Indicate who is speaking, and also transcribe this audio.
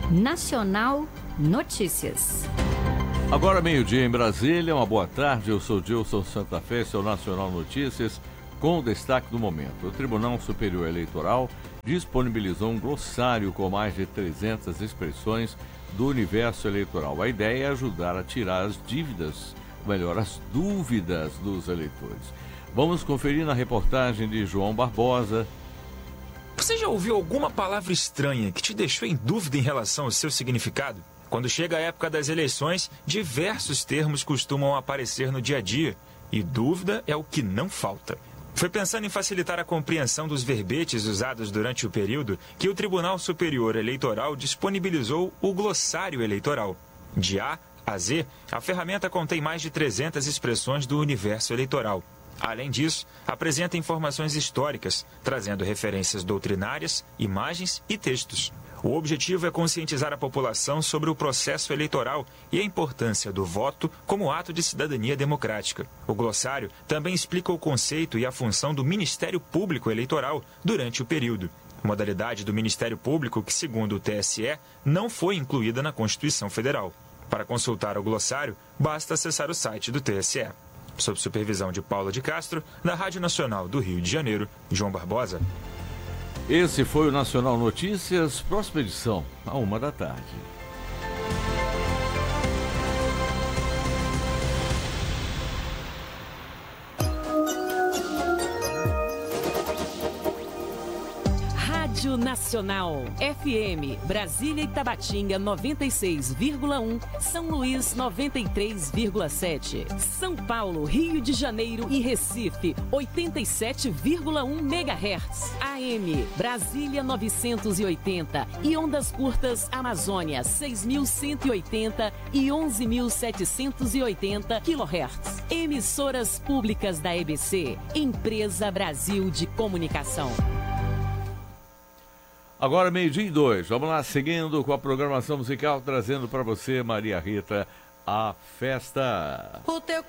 Speaker 1: Nacional Notícias.
Speaker 2: Agora meio-dia em Brasília, uma boa tarde, eu sou Gilson Santa Fé, seu Nacional Notícias, com o destaque do momento. O Tribunal Superior Eleitoral disponibilizou um glossário com mais de 300 expressões do universo eleitoral. A ideia é ajudar a tirar as dúvidas dos eleitores. Vamos conferir na reportagem de João Barbosa.
Speaker 3: Você já ouviu alguma palavra estranha que te deixou em dúvida em relação ao seu significado? Quando chega a época das eleições, diversos termos costumam aparecer no dia a dia, e dúvida é o que não falta. Foi pensando em facilitar a compreensão dos verbetes usados durante o período que o Tribunal Superior Eleitoral disponibilizou o Glossário Eleitoral. De A a Z, a ferramenta contém mais de 300 expressões do universo eleitoral. Além disso, apresenta informações históricas, trazendo referências doutrinárias, imagens e textos. O objetivo é conscientizar a população sobre o processo eleitoral e a importância do voto como ato de cidadania democrática. O glossário também explica o conceito e a função do Ministério Público Eleitoral durante o período. Modalidade do Ministério Público que, segundo o TSE, não foi incluída na Constituição Federal. Para consultar o glossário, basta acessar o site do TSE. Sob supervisão de Paula de Castro, da Rádio Nacional do Rio de Janeiro, João Barbosa.
Speaker 2: Esse foi o Nacional Notícias, próxima edição, à 13h.
Speaker 4: Rádio Nacional, FM, Brasília e Tabatinga 96,1, São Luís 93,7, São Paulo, Rio de Janeiro e Recife 87,1 MHz, AM, Brasília 980 e ondas curtas Amazônia 6.180 e 11.780 kHz. Emissoras públicas da EBC, Empresa Brasil de Comunicação.
Speaker 2: Agora 12h02, vamos lá, seguindo com a programação musical, trazendo para você, Maria Rita, a festa.